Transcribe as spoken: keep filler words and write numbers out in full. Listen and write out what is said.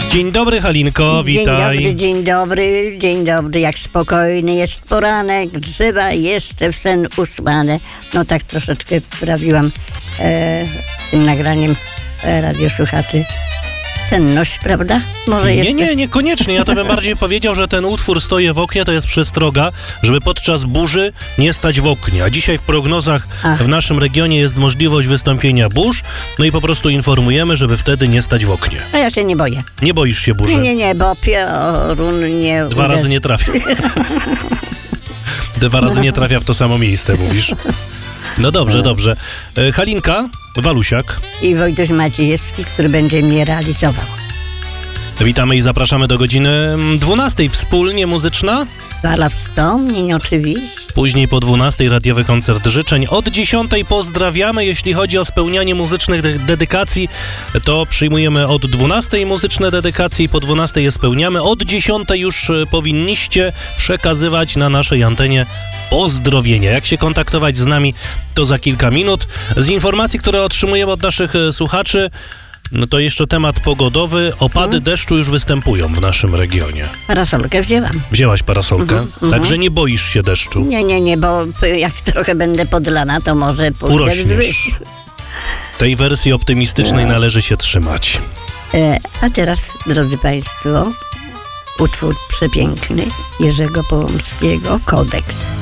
Dzień dobry, Halinko, witaj. Dzień dobry, dzień dobry, dzień dobry. Jak spokojny jest poranek, drzewa jeszcze w sen usłane. No tak troszeczkę poprawiłam e, tym nagraniem e, radiosłuchaczy senność, prawda? Może Nie, jeszcze... nie, niekoniecznie. Ja to bym bardziej powiedział, że ten utwór Stoję w oknie to jest przestroga, żeby podczas burzy nie stać w oknie. A dzisiaj w prognozach Ach. w naszym regionie jest możliwość wystąpienia burz, no i po prostu informujemy, żeby wtedy nie stać w oknie. A ja się nie boję. Nie boisz się burzy? Nie, nie, nie, bo piorun nie... Dwa uderzy. razy nie trafia. Dwa razy nie trafia w to samo miejsce, mówisz. No dobrze, dobrze. E, Halinka, Walusiak. I Wojtuś Maciejewski, który będzie mnie realizował. Witamy i zapraszamy do godziny dwunastej. Wspólnie muzyczna. Fala wspomnień oczywiście. Później po dwunastej radiowy koncert życzeń. Od dziesiątej pozdrawiamy. Jeśli chodzi o spełnianie muzycznych de- dedykacji, to przyjmujemy od dwunastej muzyczne dedykacje i po dwunastej je spełniamy. Od dziesiątej już y, powinniście przekazywać na naszej antenie pozdrowienia. Jak się kontaktować z nami, to za kilka minut. Z informacji, które otrzymujemy od naszych y, słuchaczy, no to jeszcze temat pogodowy. Opady Mhm. deszczu już występują w naszym regionie. Parasolkę wzięłam. Wzięłaś parasolkę? Mhm, mhm. Także nie boisz się deszczu. Nie, nie, nie, bo jak trochę będę podlana, to może pójdę w Urośniesz. zły. Tej wersji optymistycznej należy się trzymać. E, a teraz, drodzy Państwo, utwór przepiękny Jerzego Połomskiego, Kodeks.